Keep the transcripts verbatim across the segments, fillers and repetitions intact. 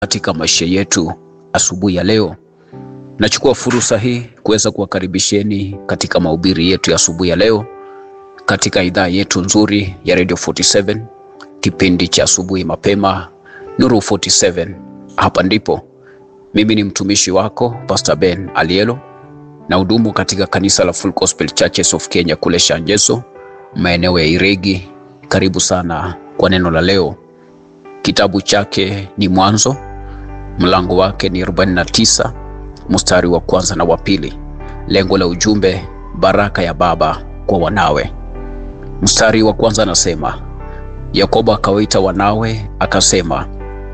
katika maisha yetu asubuhi ya leo. Nachukua fursa hii kuweza kuwakaribisheni katika mahubiri yetu ya asubuhi ya leo katika idhaa yetu nzuri ya Radio forty-seven, kipindi cha asubuhi mapema, Nuru forty-seven. Hapa ndipo mimi ni mtumishi wako Pastor Ben Alielo, na hudumu katika kanisa la Full Gospel Churches of Kenya kule Shanjeso, maeneo ya Iregi. Karibu sana kwa neno la leo. Kitabu chake ni Mwanzo, mlango wake ni arobaini na tisa, mstari wa kwanza na wa pili. Lengo la ujumbe, baraka ya baba kwa wanawe. Mstari wa kwanza nasema, Yakobo akawaita wanawe akasema,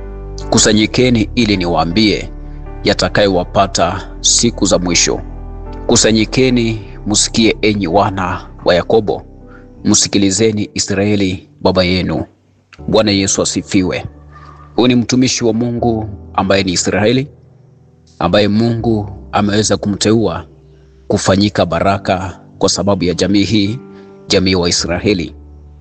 kusanyikeni ili niwaambie yatakayowapata siku za mwisho. Kusanyikeni msikie, enyi wana wa Yakobo, msikilizeni Israeli baba yenu. Bwana Yesu asifiwe. Huyu ni mtumishi wa Mungu ambaye ni Israeli, ambaye Mungu ameweza kumteua kufanyika baraka kwa sababu ya jamii hii, jamii wa Israeli.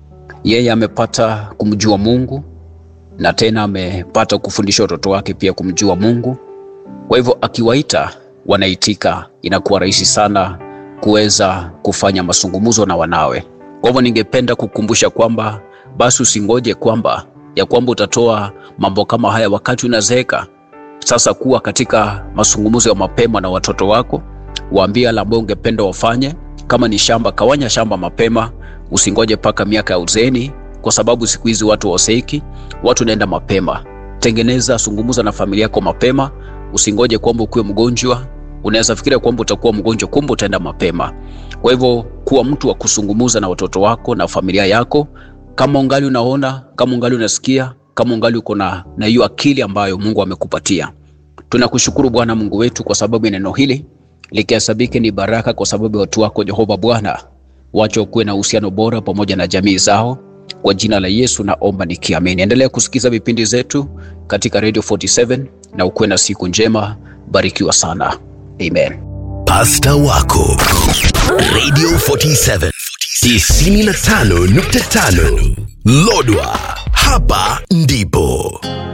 Yeye amepata kumjua Mungu, na tena amepata kufundisha watoto wake pia kumjua Mungu. Kwa hivyo akiwaita wanaitika, inakuwa rahisi sana kuweza kufanya mazungumzo na wanawe. Kwa hivyo ningependa kukumbusha kwamba basi usingoje kwamba ya kwamba utatoa mambo kama haya wakati unazeeka. Sasa kuwa katika mazungumzo ya mapema na watoto wako, waambie yale ambayo ungependa wafanye. Kama ni shamba, kawanya shamba mapema, usingoje paka miaka ya uzeeni, kwa sababu siku hizi watu waseiki, watu naenda mapema. Tengeneza, zungumza na familia yako mapema, usingoje kwamba ukue mgonjwa. Unaweza fikiria kwamba utakuwa mgonjwa, kumbe utaenda mapema. Kwa hivyo kuwa mtu wa kuzungumza na watoto wako na familia yako. Kama ungali unaona, kama ungali unasikia, kama ungali uko na na hiyo akili ambayo Mungu amekupatia. Tunakushukuru Bwana Mungu wetu kwa sababu neno hili likihesabike ni baraka kwa sababu watu wako Jehova Bwana. Wacha kuwe na uhusiano bora pamoja na jamii zao. Kwa jina la Yesu naomba nikiamini. Endelea kusikiza vipindi zetu katika Radio forty-seven na ukuwe na siku njema. Barikiwa sana. Amen. Pastor wako Radio forty-seven tisini na tano nukta tano Lodwa, hapa ndipo.